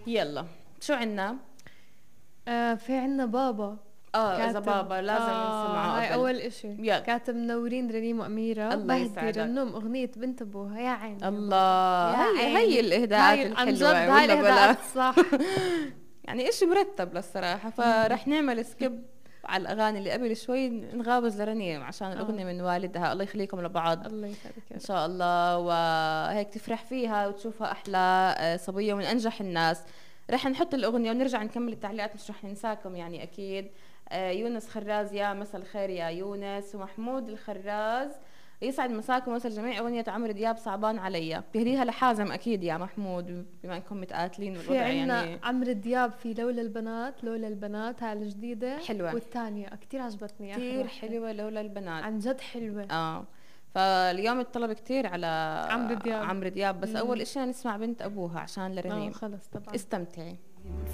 يلا شو عنا؟ في عنا بابا اذا بابا لازم نسمعه هاي قبل. اول اشي. يلا. كاتب منورين رنيم واميره، الله بهدي يسعدك. رنوم اغنيه بنت ابوها، يا عيني الله. يا هي عيني. الاهداءات هاي عن جد، الحلوه هاي ولا الاهداءات بلا؟ الصح. يعني اشي مرتب للصراحه. فرح نعمل سكيب على الاغاني اللي قبل شوي، نغابز لرنيم عشان الاغنيه من والدها، الله يخليكم لبعض الله يسعدك يا ان رب. شاء الله، وهيك تفرح فيها وتشوفها احلى صبيه ومن انجح الناس. رح نحط الاغنيه ونرجع نكمل التعليقات، مش رح ننساكم يعني اكيد. يونس خراز، يا مساء الخير يا يونس. ومحمود الخراز، يسعد مساكم ومسا الجميع، اغنيه عمرو دياب صعبان عليا، بتهديها لحازم اكيد يا محمود بما انكم متقاتلين في والوضع عنا يعني. عمرو دياب في لولا البنات، لولا البنات هاي الجديده حلوه والثانيه كتير عجبتني، كتير حلوه لولا البنات، عن جد حلوه. فاليوم الطلب كتير على عمرو دياب. عمرو دياب، بس اول اشي نسمع بنت ابوها عشان لرنيم. خلص طبعا. استمتعي.